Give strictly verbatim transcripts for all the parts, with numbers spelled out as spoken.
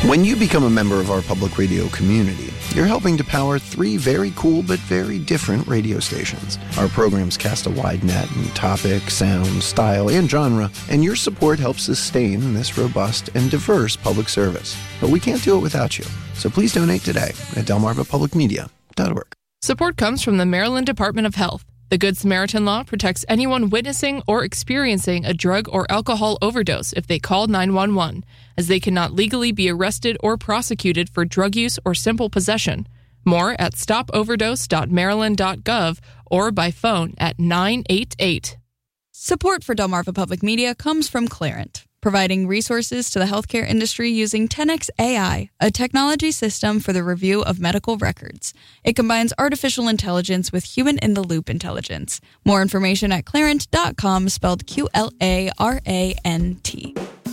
When you become a member of our public radio community, you're helping to power three very cool but very different radio stations. Our programs cast a wide net in topic, sound, style, and genre, and your support helps sustain this robust and diverse public service. But we can't do it without you, so please donate today at delmarva public media dot org. Support comes from the Maryland Department of Health. The Good Samaritan Law protects anyone witnessing or experiencing a drug or alcohol overdose if they call nine one one, as they cannot legally be arrested or prosecuted for drug use or simple possession. More at stop overdose dot maryland dot gov or by phone at nine eight eight. Support for Delmarva Public Media comes from Clarent, providing resources to the healthcare industry using ten X A I, a technology system for the review of medical records. It combines artificial intelligence with human-in-the-loop intelligence. More information at clarent dot com, spelled Q L A R A N T.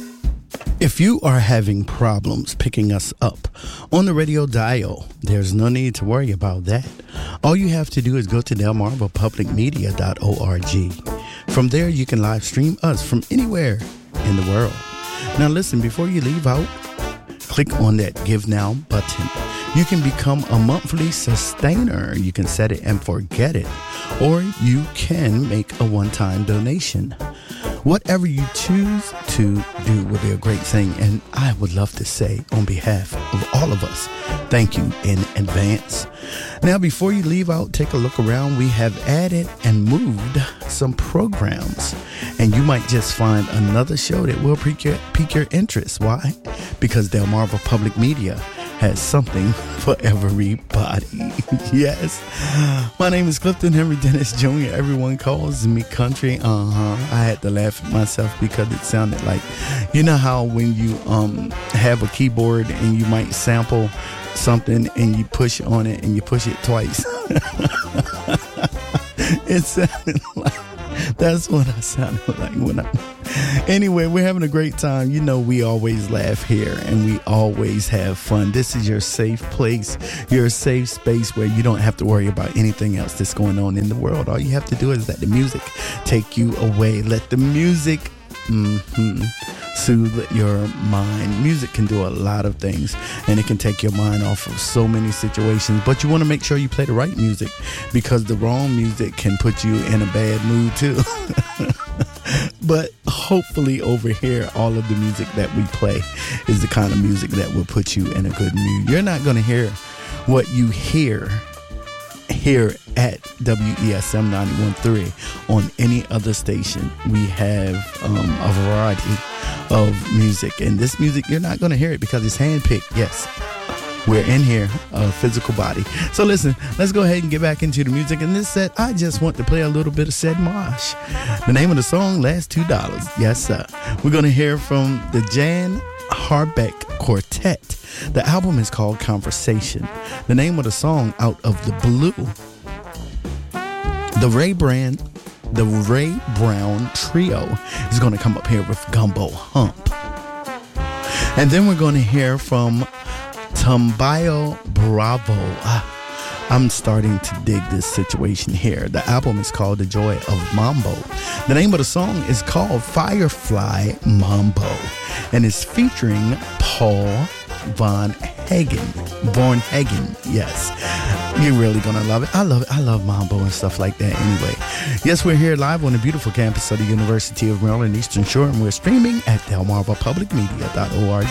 If you are having problems picking us up on the radio dial, there's no need to worry about that. All you have to do is go to delmarva public media dot org. From there, you can live stream us from anywhere in the world. Now listen, before you leave out, click on that Give Now button. You can become a monthly sustainer. You can set it and forget it. Or you can make a one-time donation. Whatever you choose to do will be a great thing. And I would love to say on behalf of all of us, thank you in advance. Now, before you leave out, take a look around. We have added and moved some programs. And you might just find another show that will pique your, pique your interest. Why? Because Delmarva Public Media has something for everybody. Yes. My name is Clifton Henry Dennis Junior Everyone calls me country. Uh-huh. I had to laugh at myself because it sounded like, you know how when you um have a keyboard and you might sample something and you push on it and you push it twice. It sounded like that's what I sounded like when I... Anyway, we're having a great time. You know, we always laugh here and we always have fun. This is your safe place, your safe space where you don't have to worry about anything else that's going on in the world. All you have to do is let the music take you away. Let the music mm-hmm, soothe your mind. Music can do a lot of things and it can take your mind off of so many situations, but you want to make sure you play the right music because the wrong music can put you in a bad mood too. But hopefully over here, all of the music that we play is the kind of music that will put you in a good mood. You're not going to hear what you hear here at W E S M ninety-one point three on any other station. We have um, a variety of music, and this music, you're not going to hear it because it's handpicked. Yes, we're in here, a physical body. So listen, let's go ahead and get back into the music. And this set, I just want to play a little bit of Sid Marsh. The name of the song, Last Two Dollars. Yes, sir. We're going to hear from the Jan Harbeck Quartet. The album is called Conversation. The name of the song, Out of the Blue. The Ray Brand, the Ray Brown Trio is going to come up here with Gumbo Hump. And then we're going to hear from Tambayo Bravo. Ah, I'm starting to dig this situation here. The album is called The Joy of Mambo. The name of the song is called Firefly Mambo, and it's featuring Paul Von Hagen. Von Hagen, yes. You're really gonna love it. I love it. I love Mambo and stuff like that anyway. Yes, we're here live on the beautiful campus of the University of Maryland Eastern Shore, and we're streaming at delmarva public media dot org.